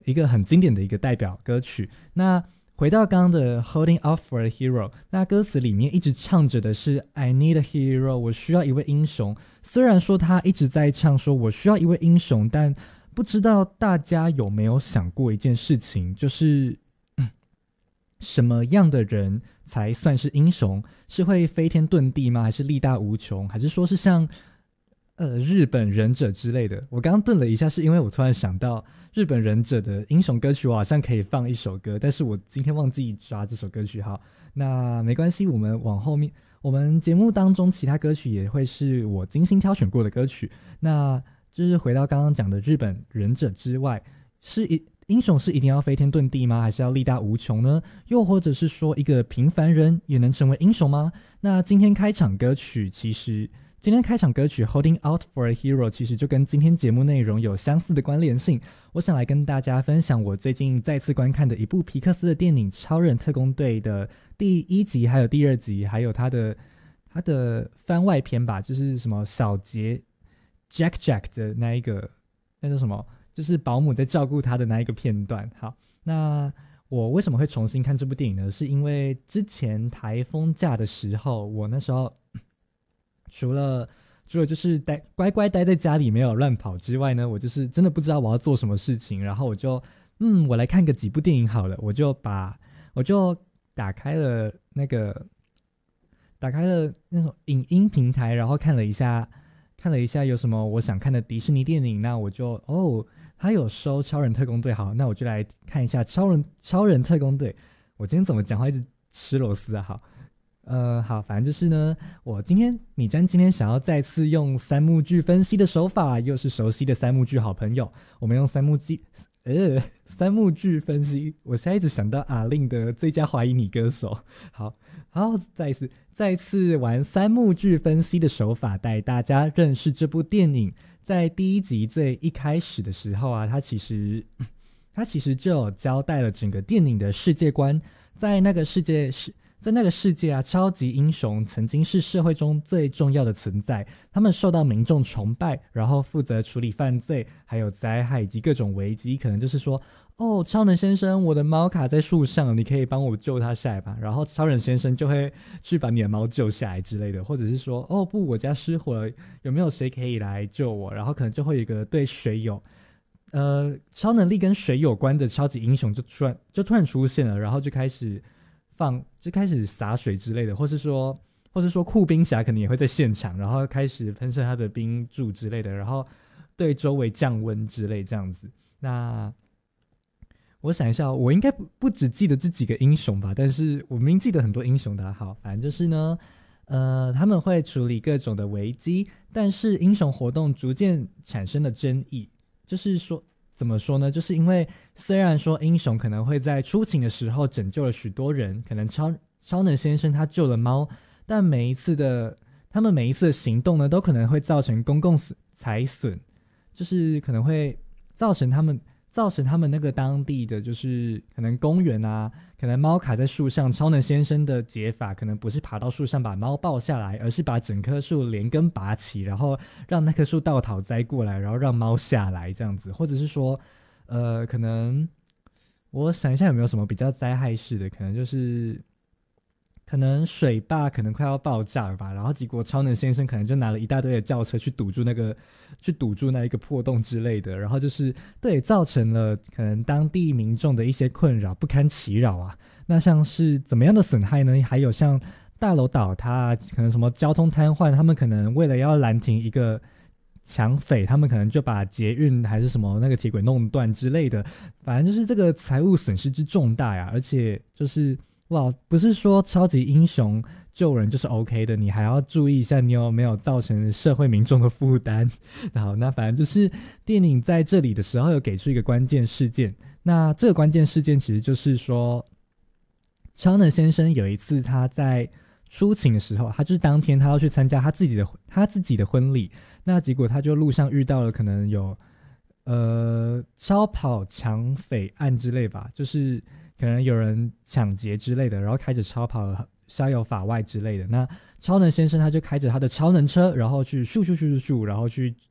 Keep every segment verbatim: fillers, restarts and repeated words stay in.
一个很经典的一个代表歌曲。那回到刚刚的 Holding Out for a Hero， 那歌词里面一直唱着的是 I need a hero， 我需要一位英雄。虽然说他一直在唱说我需要一位英雄，但不知道大家有没有想过一件事情，就是、嗯、什么样的人才算是英雄？是会飞天遁地吗？还是力大无穷？还是说是像呃日本忍者之类的？我刚刚顿了一下，是因为我突然想到日本忍者的英雄歌曲，我好像可以放一首歌，但是我今天忘记抓这首歌曲。好，那没关系，我们往后面，我们节目当中其他歌曲也会是我精心挑选过的歌曲。那就是回到刚刚讲的日本忍者之外，是一英雄是一定要飞天遁地吗？还是要力大无穷呢？又或者是说一个平凡人也能成为英雄吗？那今天开场歌曲其实今天开场歌曲 Holding Out for a Hero 其实就跟今天节目内容有相似的关联性。我想来跟大家分享我最近再次观看的一部皮克斯的电影《超人特工队》的第一集还有第二集，还有它的它的番外篇吧，就是什么小杰 Jack Jack 的那一个，那叫什么，就是保姆在照顾他的那一个片段。好，那我为什么会重新看这部电影呢？是因为之前台风假的时候，我那时候除了除了就是待乖乖待在家里没有乱跑之外呢，我就是真的不知道我要做什么事情，然后我就嗯，我来看个几部电影好了，我就把我就打开了那个打开了那种影音平台，然后看了一下看了一下有什么我想看的迪士尼电影，那我就哦，他有收超人特工队，好，那我就来看一下超人超人特工队。我今天怎么讲话一直吃螺丝啊？好。呃，好，反正就是呢，我今天米詹今天想要再次用三幕剧分析的手法，又是熟悉的三幕剧好朋友，我们用三幕剧，呃，三幕剧分析。我现在一直想到阿令的最佳华语女歌手。好，好，再一次，再一次玩三幕剧分析的手法，带大家认识这部电影。在第一集最一开始的时候啊，它其实，它其实就有交代了整个电影的世界观，在那个世界是。在那个世界啊，超级英雄曾经是社会中最重要的存在，他们受到民众崇拜，然后负责处理犯罪，还有灾害以及各种危机。可能就是说，哦，超人先生，我的猫卡在树上，你可以帮我救它下来吧？然后超人先生就会去把你的猫救下来之类的，或者是说，哦不，我家失火了，有没有谁可以来救我？然后可能就会有一个对水有呃超能力跟水有关的超级英雄就突然就突然出现了，然后就开始。放就开始洒水之类的，或是说，或是说酷冰侠可能也会在现场，然后开始喷射他的冰柱之类的，然后对周围降温之类这样子。那我想一下，我应该不不只记得这几个英雄吧，但是我明明记得很多英雄的。好，反正就是呢，呃，他们会处理各种的危机，但是英雄活动逐渐产生了争议，就是说。怎么说呢？就是因为虽然说英雄可能会在出勤的时候拯救了许多人，可能超超能先生他救了猫，但每一次的他们每一次的行动呢，都可能会造成公共财损，就是可能会造成他们造成他们那个当地的就是可能公园啊，可能猫卡在树上，超能先生的解法可能不是爬到树上把猫抱下来，而是把整棵树连根拔起，然后让那棵树倒讨栽过来，然后让猫下来这样子。或者是说呃，可能我想一下有没有什么比较灾害式的，可能就是可能水坝可能快要爆炸了吧，然后结果超能先生可能就拿了一大堆的轿车去堵住那个去堵住那一个破洞之类的，然后就是对造成了可能当地民众的一些困扰，不堪其扰啊。那像是怎么样的损害呢？还有像大楼倒塌，可能什么交通瘫痪，他们可能为了要拦停一个抢匪，他们可能就把捷运还是什么那个铁轨弄断之类的，反正就是这个财务损失之重大呀。而且就是哇，不是说超级英雄救人就是 OK 的，你还要注意一下你有没有造成社会民众的负担。好，那反正就是电影在这里的时候有给出一个关键事件，那这个关键事件其实就是说，超能先生有一次他在出勤的时候，他就是当天他要去参加他自己的他自己的婚礼，那结果他就路上遇到了可能有呃超跑抢匪案之类吧，就是可能有人抢劫之类的，然后开着超跑逍遥法外之类的。那超能先生他就开着他的超能车，然后去咻咻咻咻咻，然后去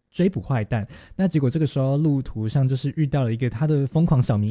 追捕坏蛋。那结果这个时候路途上就是遇到了一个他的疯狂小迷